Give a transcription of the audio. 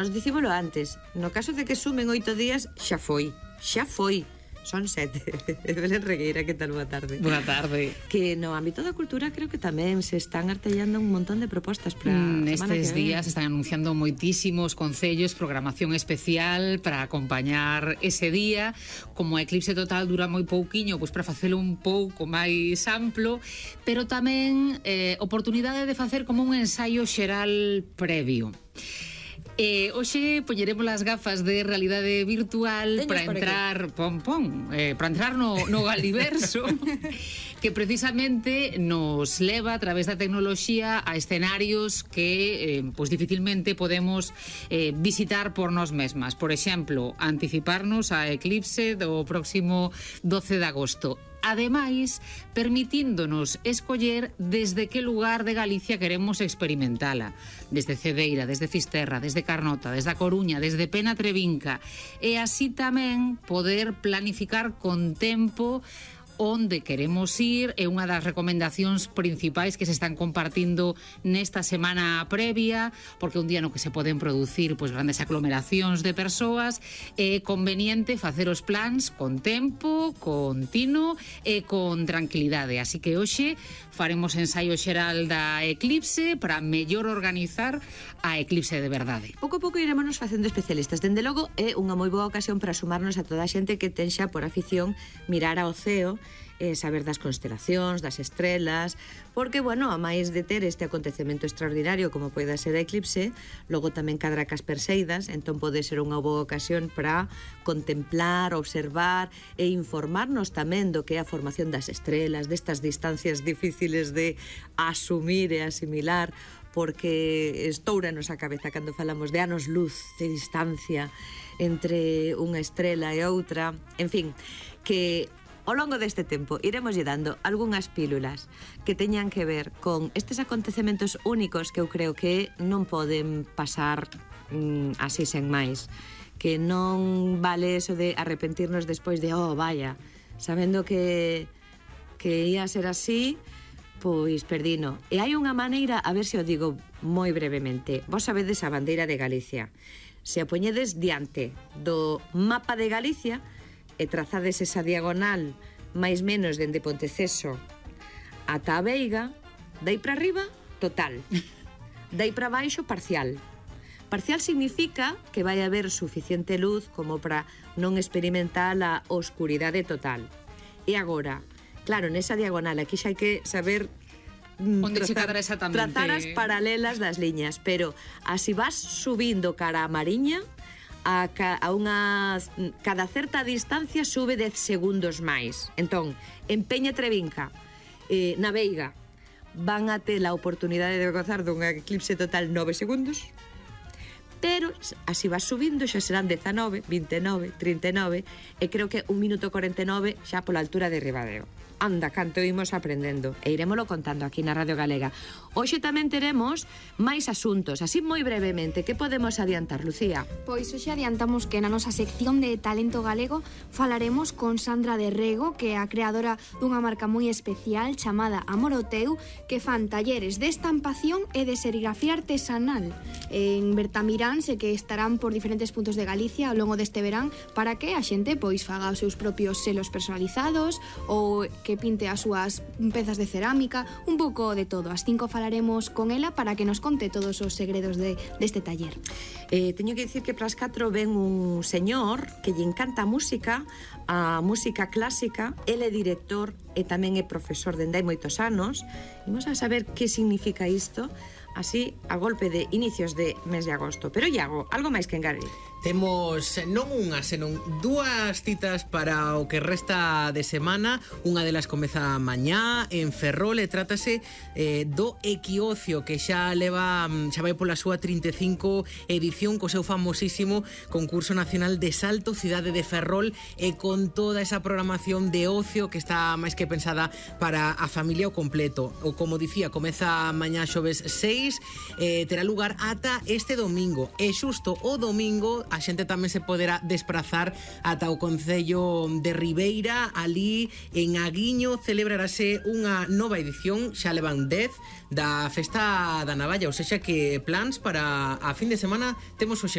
nós dicímolo antes, no caso de que sumen 8 días, xa foi. Son 7. Belén Regueira, que tal? Boa tarde. Boa tarde. Que no ámbito da cultura creo que tamén se están artellando un montón de propostas para nestes días se están anunciando moitísimos concellos, programación especial para acompañar ese día. Como a Eclipse Total dura moi pouquiño, pois para facelo un pouco máis amplo, pero tamén oportunidade de facer como un ensaio xeral previo. Hoxe poñeremos as gafas de realidade virtual para entrar para entrar no Galiverso que precisamente nos leva a través da tecnoloxía a escenarios que pois dificilmente podemos visitar por nós mesmas. Por exemplo, anticiparnos a eclipse do próximo 12 de agosto. Ademais, permitíndonos escoller desde que lugar de Galicia queremos experimentala. Desde Cedeira, desde Fisterra, desde Carnota, desde A Coruña, desde Pena Trevinca. E así tamén poder planificar con tempo onde queremos ir. É unha das recomendacións principais que se están compartindo nesta semana previa, porque un día no que se poden producir pois grandes aglomeracións de persoas, é conveniente facer os plans con tempo, con tino e con tranquilidade. Así que hoxe faremos ensaio xeral da eclipse para mellor organizar a eclipse de verdade. Pouco a pouco irémonos facendo especialistas. Dende logo é unha moi boa ocasión para sumarnos a toda a xente que ten xa por afición mirar ao ceo, saber das constelacións, das estrelas, porque, bueno, a máis de ter este acontecemento extraordinario como poida ser a eclipse, logo tamén cadra cas Perseidas, entón pode ser unha boa ocasión para contemplar, observar e informarnos tamén do que é a formación das estrelas, destas distancias difíciles de asumir e asimilar, porque estouranos a cabeza cando falamos de anos luz, de distancia entre unha estrela e outra. En fin, que ao longo deste tempo iremos lle dando algunhas pílulas que teñan que ver con estes acontecementos únicos que eu creo que non poden pasar así sen máis, que non vale eso de arrepentirnos despois de vaya, sabendo que ia ser así, pois perdino. E hai unha maneira, a ver se o digo moi brevemente. Vos sabedes a bandeira de Galicia. Se a poñedes diante do mapa de Galicia e trazades esa diagonal máis menos dende Ponteceso ata a Veiga, dai para arriba, total. Dai para baixo, parcial. Parcial significa que vai haber suficiente luz como para non experimentar a oscuridade total. E agora, claro, nesa diagonal aquí xa hai que saber onde se cadra exactamente, trazar as paralelas das liñas, pero así vas subindo cara a Mariña, cada certa distancia sube 10 segundos máis. Entón, en Peña Trevinca, na Veiga, van a ter a oportunidade de gozar dunha eclipse total 9 segundos, pero así vas subindo, xa serán 19, 29, 39, e creo que 1 minuto 49 xa pola altura de Ribadeo. Anda, canto imos aprendendo e irémolo contando aquí na Radio Galega. Hoxe tamén teremos máis asuntos, así moi brevemente. Que podemos adiantar, Lucía? Pois hoxe adiantamos que na nosa sección de Talento Galego falaremos con Sandra de Rego, que é a creadora dunha marca moi especial chamada Amor ao Teu, que fan talleres de estampación e de serigrafía artesanal en Bertamirán, e que estarán por diferentes puntos de Galicia ao longo deste verán, para que a xente pois faga os seus propios selos personalizados ou que pinte as súas pezas de cerámica, un pouco de todo. As 5 falaremos con ela para que nos conte todos os segredos deste taller. Teño que dicir que para as 4 ven un señor que lle encanta a música clásica. Ele é director e tamén é profesor dende hai moitos anos. Imos a saber que significa isto así a golpe de inicios de mes de agosto. Pero Iago, algo máis que engadir? Temos non unha, senón 2 citas para o que resta de semana. Unha delas comeza mañá en Ferrol e trátase do Equiocio, que xa vai pola súa 35 edición co seu famosísimo concurso nacional de salto Cidade de Ferrol, e con toda esa programación de ocio que está máis que pensada para a familia ao completo. O, como dicía, comeza mañá xoves 6, terá lugar ata este domingo, e xusto o domingo a xente tamén se poderá desprazar ata o concello de Ribeira. Ali en Aguiño celebrarase unha nova edición, xa levan 10, da Festa da Navalla, ou sexa que plans para a fin de semana temos hoxe.